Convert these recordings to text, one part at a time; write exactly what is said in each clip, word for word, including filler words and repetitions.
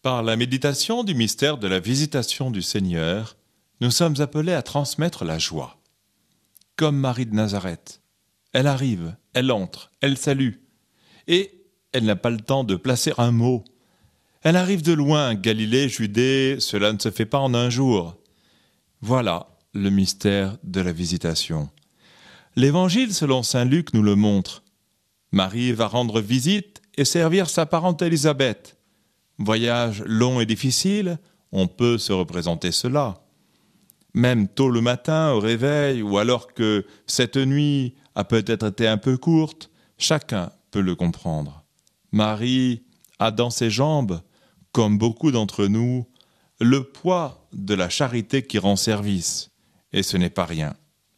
Par la méditation du mystère de la visitation du Seigneur, nous sommes appelés à transmettre la joie. Comme Marie de Nazareth, elle arrive, elle entre, elle salue, et elle n'a pas le temps de placer un mot. Elle arrive de loin, Galilée, Judée, cela ne se fait pas en un jour. Voilà le mystère de la visitation. L'Évangile selon saint Luc nous le montre. Marie va rendre visite et servir sa parente Élisabeth. Voyage long et difficile, on peut se représenter cela. Même tôt le matin, au réveil, ou alors que cette nuit a peut-être été un peu courte, chacun peut le comprendre. Marie a dans ses jambes, comme beaucoup d'entre nous, le poids de la charité qui rend service, et ce n'est pas rien.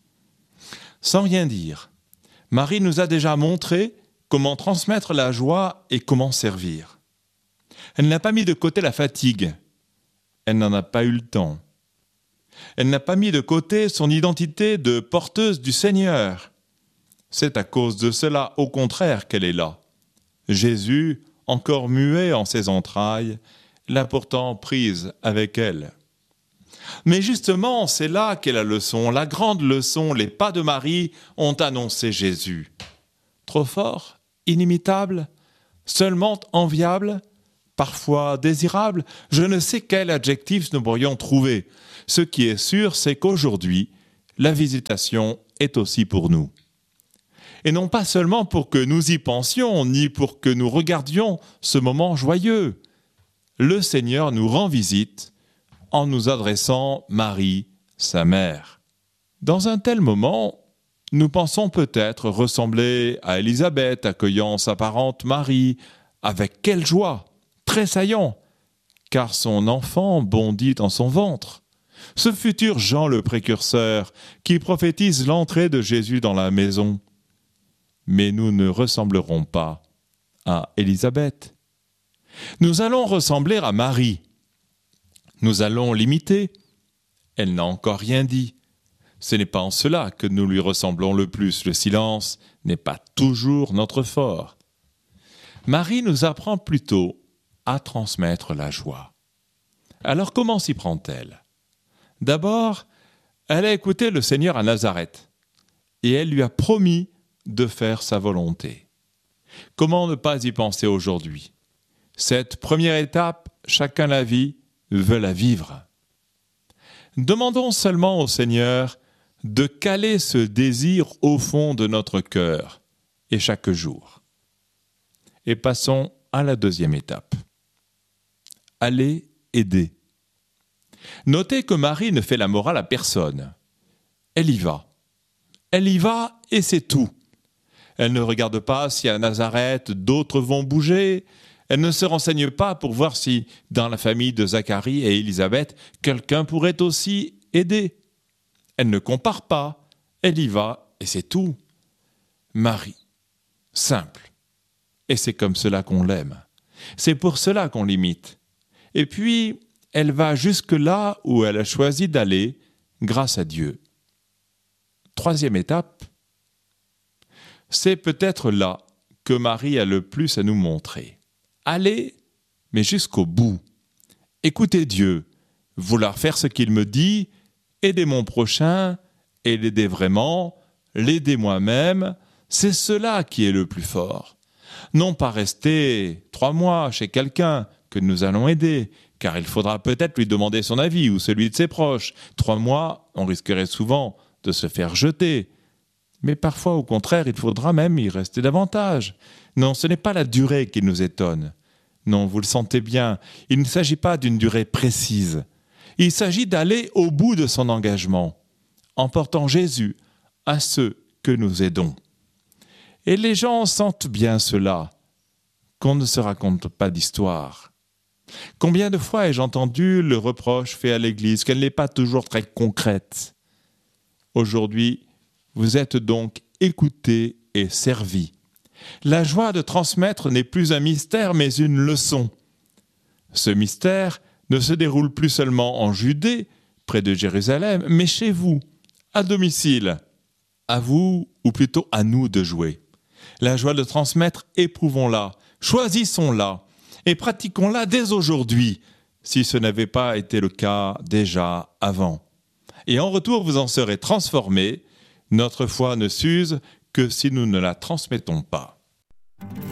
Sans rien dire, Marie nous a déjà montré comment transmettre la joie et comment servir. Elle n'a pas mis de côté la fatigue. Elle n'en a pas eu le temps. Elle n'a pas mis de côté son identité de porteuse du Seigneur. C'est à cause de cela, au contraire, qu'elle est là. Jésus, encore muet en ses entrailles, l'a pourtant prise avec elle. Mais justement, c'est là qu'est la leçon, la grande leçon. Les pas de Marie ont annoncé Jésus. Trop fort, inimitable, seulement enviable, parfois désirable, je ne sais quel adjectif nous pourrions trouver. Ce qui est sûr, c'est qu'aujourd'hui, la visitation est aussi pour nous. Et non pas seulement pour que nous y pensions, ni pour que nous regardions ce moment joyeux. Le Seigneur nous rend visite en nous adressant Marie, sa mère. Dans un tel moment, nous pensons peut-être ressembler à Élisabeth accueillant sa parente Marie. Avec quelle joie, tressaillant, car son enfant bondit en son ventre. Ce futur Jean le précurseur qui prophétise l'entrée de Jésus dans la maison. Mais nous ne ressemblerons pas à Élisabeth. Nous allons ressembler à Marie. Nous allons l'imiter. Elle n'a encore rien dit. Ce n'est pas en cela que nous lui ressemblons le plus. Le silence n'est pas toujours notre fort. Marie nous apprend plutôt à transmettre la joie. Alors comment s'y prend-elle ? D'abord, elle a écouté le Seigneur à Nazareth et elle lui a promis de faire sa volonté. Comment ne pas y penser aujourd'hui ? Cette première étape, chacun la vit, veut la vivre. Demandons seulement au Seigneur de caler ce désir au fond de notre cœur et chaque jour. Et passons à la deuxième étape. Aller aider. Notez que Marie ne fait la morale à personne. Elle y va. Elle y va et c'est tout. Elle ne regarde pas si à Nazareth d'autres vont bouger. Elle ne se renseigne pas pour voir si, dans la famille de Zacharie et Élisabeth, quelqu'un pourrait aussi aider. Elle ne compare pas. Elle y va et c'est tout. Marie, simple. Et c'est comme cela qu'on l'aime. C'est pour cela qu'on l'imite. Et puis, elle va jusque là où elle a choisi d'aller, grâce à Dieu. Troisième étape, c'est peut-être là que Marie a le plus à nous montrer. Aller, mais jusqu'au bout. Écouter Dieu, vouloir faire ce qu'il me dit, aider mon prochain, et l'aider vraiment, l'aider moi-même, c'est cela qui est le plus fort. Non pas rester trois mois chez quelqu'un que nous allons aider, car il faudra peut-être lui demander son avis ou celui de ses proches. Trois mois, on risquerait souvent de se faire jeter. Mais parfois, au contraire, il faudra même y rester davantage. Non, ce n'est pas la durée qui nous étonne. Non, vous le sentez bien, il ne s'agit pas d'une durée précise. Il s'agit d'aller au bout de son engagement, en portant Jésus à ceux que nous aidons. Et les gens sentent bien cela, qu'on ne se raconte pas d'histoire. Combien de fois ai-je entendu le reproche fait à l'Église qu'elle n'est pas toujours très concrète ? Aujourd'hui, vous êtes donc écoutés et servis. La joie de transmettre n'est plus un mystère, mais une leçon. Ce mystère ne se déroule plus seulement en Judée, près de Jérusalem, mais chez vous, à domicile. À vous, ou plutôt à nous de jouer. La joie de transmettre, éprouvons-la, choisissons-la, et pratiquons-la dès aujourd'hui, si ce n'avait pas été le cas déjà avant. Et en retour, vous en serez transformés. Notre foi ne s'use que si nous ne la transmettons pas.